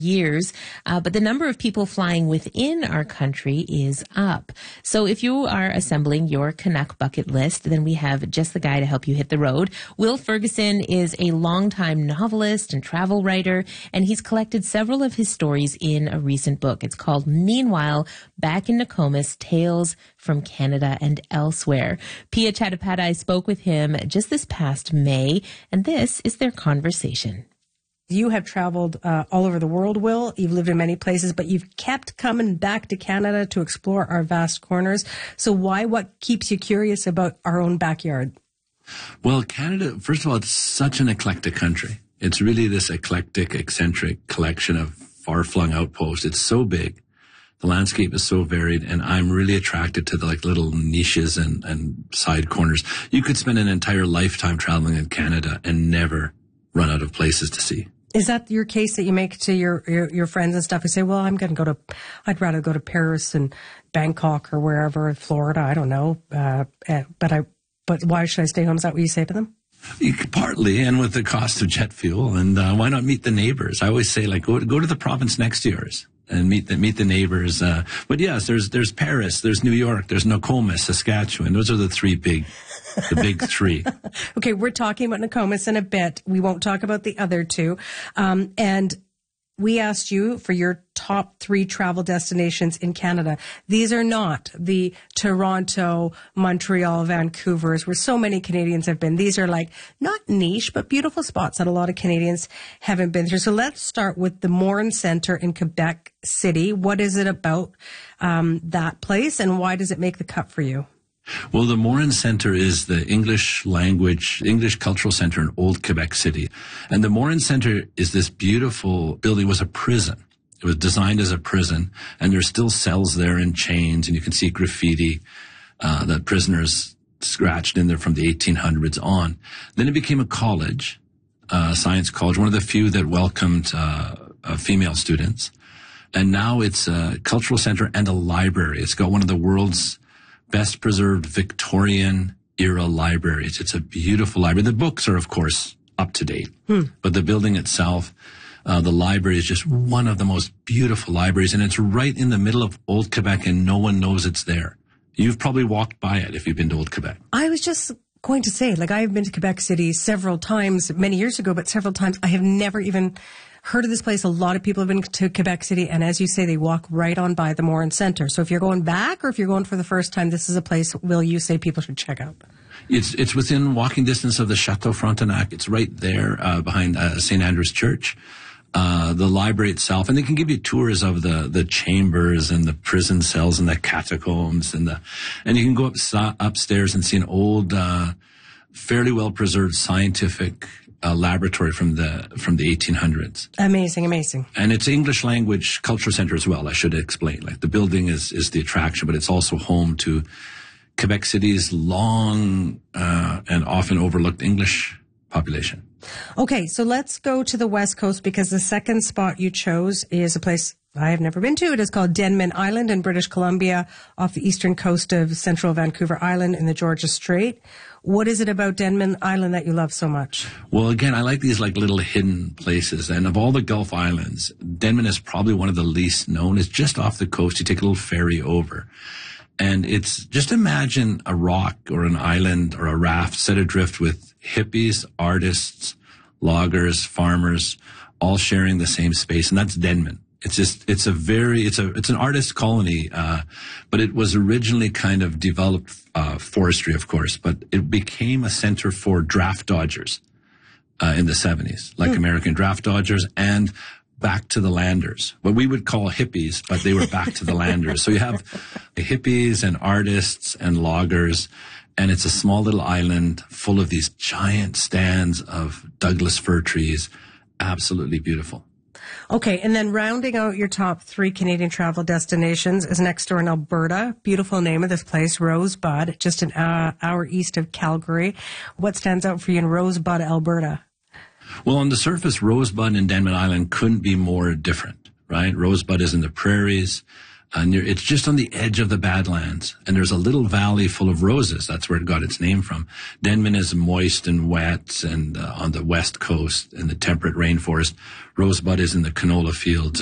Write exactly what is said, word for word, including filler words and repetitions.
years, uh, but the number of people flying within our country is up. So if you are assembling your Canuck bucket list, then we have just the guy to help you hit the road. Will Ferguson is a longtime novelist and travel writer, and he's collected several of his stories in a recent book. It's called Meanwhile, Back in Nokomis, Tales from Canada and Elsewhere. Pia Chattopadhyay spoke with him just this past May, and this is their conversation. You have traveled uh, all over the world, Will. You've lived in many places, but you've kept coming back to Canada to explore our vast corners. So why? What keeps you curious about our own backyard? Well, Canada, first of all, it's such an eclectic country. It's really this eclectic, eccentric collection of far-flung outposts. It's so big. The landscape is so varied, and I'm really attracted to the like little niches and, and side corners. You could spend an entire lifetime traveling in Canada and never run out of places to see. Is that your case that you make to your, your, your friends and stuff? You say, well, I'm going to go to, I'd rather go to Paris and Bangkok or wherever, Florida, I don't know. Uh, but I, but why should I stay home? Is that what you say to them? You could, partly, and with the cost of jet fuel, and uh, why not meet the neighbors? I always say, like, go, go to the province next to yours and meet the, meet the neighbors. Uh, but yes, there's, there's Paris, there's New York, there's Nokomis, Saskatchewan. Those are the three big, the big three. Okay. We're talking about Nokomis in a bit. We won't talk about the other two. Um, and we asked you for your top three travel destinations in Canada. These are not the Toronto, Montreal, Vancouver's, where so many Canadians have been. These are like not niche, but beautiful spots that a lot of Canadians haven't been through. So let's start with the Morin Centre in Quebec City. What is it about um, that place, and why does it make the cut for you? Well, the Morin Centre is the English language, English cultural centre in old Quebec City. And the Morin Centre is this beautiful building. It was a prison. It was designed as a prison, and there's still cells there in chains, and you can see graffiti uh, that prisoners scratched in there from the eighteen hundreds on. Then it became a college, uh, science college, one of the few that welcomed uh, uh, female students. And now it's a cultural centre and a library. It's got one of the world's best preserved Victorian era libraries. It's a beautiful library. The books are, of course, up to date, hmm. but the building itself, uh, the library is just one of the most beautiful libraries, and it's right in the middle of Old Quebec, and no one knows it's there. You've probably walked by it if you've been to Old Quebec. I was just going to say, like, I've been to Quebec City several times, many years ago, but several times. I have never even heard of this place. A lot of people have been to Quebec City, and as you say, they walk right on by the Morin Centre. So if you're going back or if you're going for the first time, this is a place, Will, you say people should check out? It's it's within walking distance of the Chateau Frontenac. It's right there uh, behind uh, Saint Andrew's Church. Uh, the library itself, and they can give you tours of the, the chambers and the prison cells and the catacombs and the, and you can go up, upstairs and see an old, uh, fairly well preserved scientific uh, laboratory from the, from the eighteen hundreds. Amazing, amazing. And it's English language cultural center as well, I should explain. Like the building is, is the attraction, but it's also home to Quebec City's long, uh, and often overlooked English population. Okay, so let's go to the West Coast, because the second spot you chose is a place I have never been to. It is called Denman Island in British Columbia, off the eastern coast of central Vancouver Island in the Georgia Strait. What is it about Denman Island that you love so much? Well, again, I like these like little hidden places. And of all the Gulf islands, Denman is probably one of the least known. It's just off the coast. You take a little ferry over. And it's, just imagine a rock or an island or a raft set adrift with hippies, artists, loggers, farmers, all sharing the same space. And that's Denman. It's just, it's a very, it's a, it's an artist colony, uh, but it was originally kind of developed, uh, forestry, of course, but it became a center for draft dodgers, uh, in the seventies, like mm. American draft dodgers and back to the landers, what we would call hippies, but they were back to the landers. So you have hippies and artists and loggers, and it's a small little island full of these giant stands of Douglas fir trees. Absolutely beautiful. Okay, and then rounding out your top three Canadian travel destinations is next door in Alberta. Beautiful name of this place, Rosebud, just an uh, hour east of Calgary. What stands out for you in Rosebud, Alberta? Well, on the surface, Rosebud and Denman Island couldn't be more different, right? Rosebud is in the prairies. Uh, near, it's just on the edge of the Badlands, and there's a little valley full of roses. That's where it got its name from. Denman is moist and wet, and uh, on the west coast in the temperate rainforest. Rosebud is in the canola fields